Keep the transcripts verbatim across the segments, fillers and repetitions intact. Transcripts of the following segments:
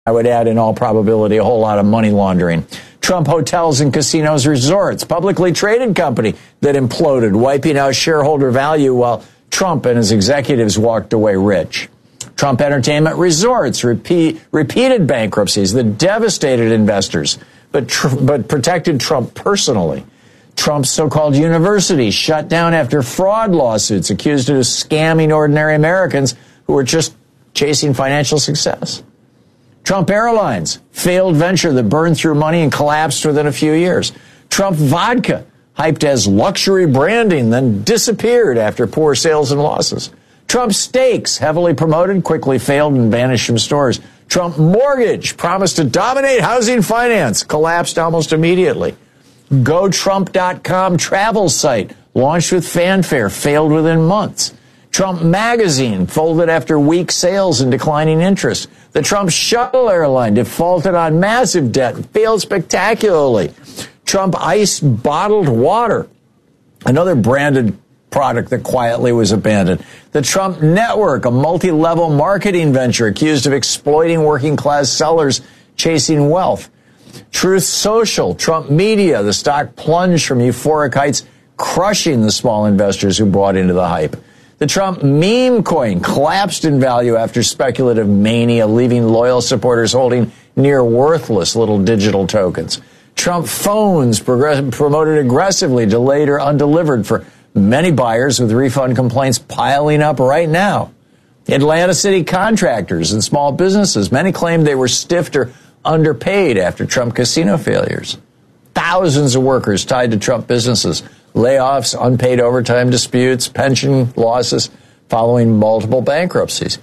I would add, in all probability, a whole lot of money laundering. Trump Hotels and Casinos Resorts, publicly traded company that imploded, wiping out shareholder value while Trump and his executives walked away rich. Trump Entertainment Resorts, repeat, repeated bankruptcies that devastated investors, but, tr- but protected Trump personally. Trump's so-called universities shut down after fraud lawsuits accused it of scamming ordinary Americans who were just chasing financial success. Trump Airlines, failed venture that burned through money and collapsed within a few years. Trump Vodka, hyped as luxury branding, then disappeared after poor sales and losses. Trump Steaks, heavily promoted, quickly failed and vanished from stores. Trump Mortgage, promised to dominate housing finance, collapsed almost immediately. Go Trump dot com travel site, launched with fanfare, failed within months. Trump Magazine folded after weak sales and declining interest. The Trump Shuttle airline defaulted on massive debt and failed spectacularly. Trump Ice bottled water, another branded product that quietly was abandoned. The Trump Network, a multi-level marketing venture accused of exploiting working-class sellers chasing wealth. Truth Social, Trump Media, the stock plunged from euphoric heights, crushing the small investors who bought into the hype. The Trump meme coin collapsed in value after speculative mania, leaving loyal supporters holding near worthless little digital tokens. Trump phones progress- promoted aggressively, delayed or undelivered for many buyers, with refund complaints piling up right now. Atlanta City contractors and small businesses, many claimed they were stiffed or underpaid after Trump casino failures. Thousands of workers tied to Trump businesses, layoffs, unpaid overtime disputes, pension losses following multiple bankruptcies.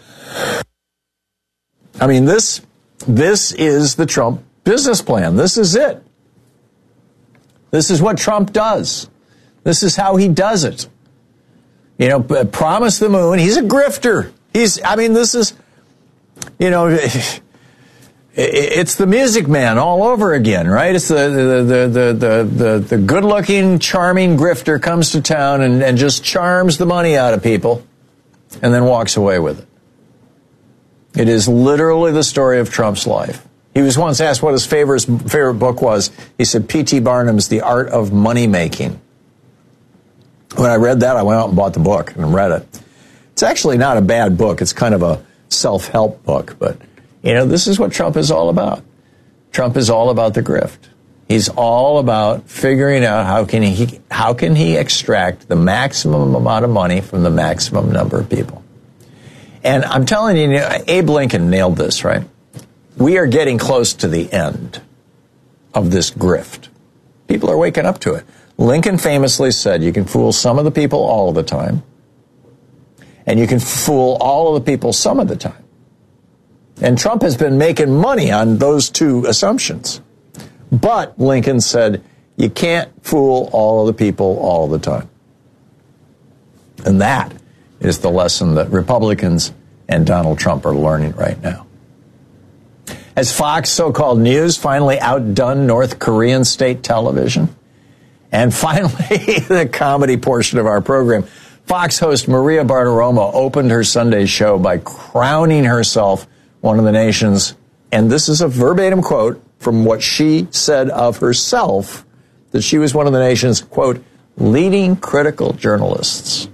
I mean, this, this is the Trump business plan. This is it. This is what Trump does. This is how he does it. You know, promise the moon. He's a grifter. He's, I mean, this is, you know, it's the Music Man all over again, right? It's the the the the the, the, the good-looking, charming grifter comes to town and, and just charms the money out of people and then walks away with it. It is literally the story of Trump's life. He was once asked what his favorite favorite book was. He said P T Barnum's The Art of Money Making. When I read that, I went out and bought the book and read it. It's actually not a bad book. It's kind of a self-help book, but you know, this is what Trump is all about. Trump is all about the grift. He's all about figuring out how can he how can he extract the maximum amount of money from the maximum number of people. And I'm telling you, you know, Abe Lincoln nailed this, right? We are getting close to the end of this grift. People are waking up to it. Lincoln famously said you can fool some of the people all of the time, and you can fool all of the people some of the time. And Trump has been making money on those two assumptions. But Lincoln said, you can't fool all of the people all the time. And that is the lesson that Republicans and Donald Trump are learning right now. Has Fox so-called News finally outdone North Korean state television? And finally, the comedy portion of our program. Fox host Maria Bartiromo opened her Sunday show by crowning herself one of the nation's, and this is a verbatim quote from what she said of herself, that she was one of the nation's, quote, leading critical journalists.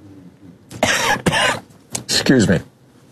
Excuse me.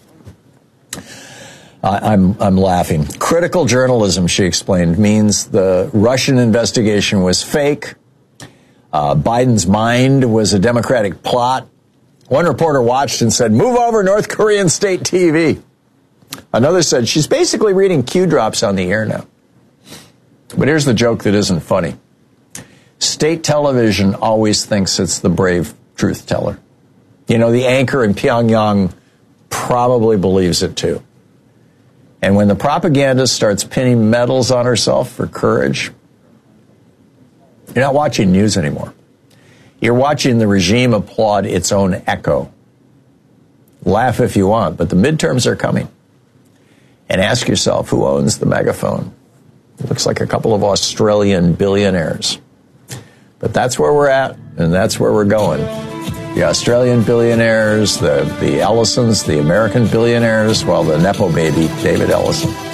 Uh, I'm I'm laughing. Critical journalism, she explained, means the Russian investigation was fake. Uh, Biden's mind was a Democratic plot. One reporter watched and said, move over North Korean state T V. Another said, she's basically reading Q drops on the air now. But here's the joke that isn't funny. State television always thinks it's the brave truth teller. You know, the anchor in Pyongyang probably believes it too. And when the propagandist starts pinning medals on herself for courage, you're not watching news anymore. You're watching the regime applaud its own echo. Laugh if you want, but the midterms are coming. And ask yourself, who owns the megaphone? It looks like a couple of Australian billionaires. But that's where we're at, and that's where we're going. The Australian billionaires, the, the Ellisons, the American billionaires, well, the Nepo baby, David Ellison.